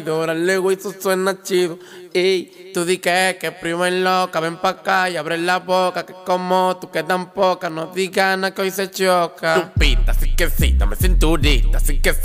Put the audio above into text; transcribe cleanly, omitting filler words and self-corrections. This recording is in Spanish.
Órale, güey, eso suena chido. Ey, tú di que primo es loca, ven pa' acá y abre la boca, que como tú que tan poca, no digas nada que hoy se choca. Tu pita, así que sí, dame cinturita, así que sí.